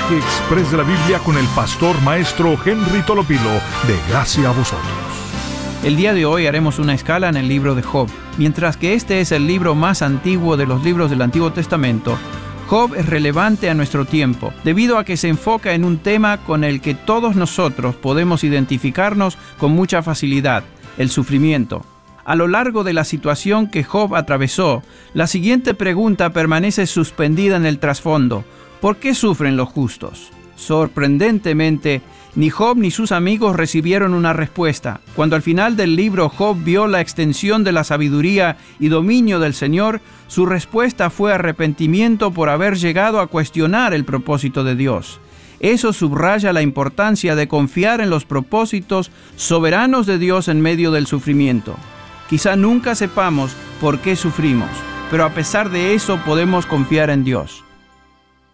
Mensaje Express de la Biblia con el pastor maestro Henry Tolopilo, de Gracia a Vosotros. El día de hoy haremos una escala en el libro de Job. Mientras que este es el libro más antiguo de los libros del Antiguo Testamento, Job es relevante a nuestro tiempo, debido a que se enfoca en un tema con el que todos nosotros podemos identificarnos con mucha facilidad: el sufrimiento. A lo largo de la situación que Job atravesó, la siguiente pregunta permanece suspendida en el trasfondo: ¿por qué sufren los justos? Sorprendentemente, ni Job ni sus amigos recibieron una respuesta. Cuando al final del libro Job vio la extensión de la sabiduría y dominio del Señor, su respuesta fue arrepentimiento por haber llegado a cuestionar el propósito de Dios. Eso subraya la importancia de confiar en los propósitos soberanos de Dios en medio del sufrimiento. Quizá nunca sepamos por qué sufrimos, pero a pesar de eso podemos confiar en Dios.